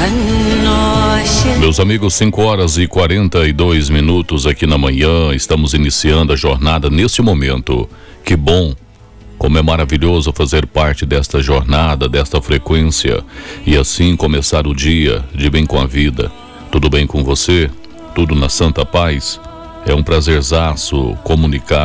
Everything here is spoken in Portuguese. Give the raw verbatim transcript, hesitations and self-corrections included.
Meus amigos, cinco horas e quarenta e dois minutos aqui na manhã, estamos iniciando a jornada neste momento. Que bom, como é maravilhoso fazer parte desta jornada, desta frequência, e assim começar o dia de bem com a vida. Tudo bem com você? Tudo na santa paz? É um prazerzaço comunicar